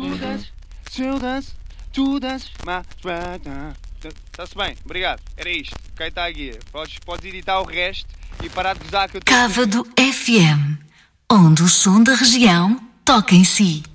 Se eu danço, tu danças. Está-se bem, obrigado. Era isto. Ok, está a guia. Podes editar o resto e parar de gozar que eu tenho. Cávado FM, onde o som da região toca em si.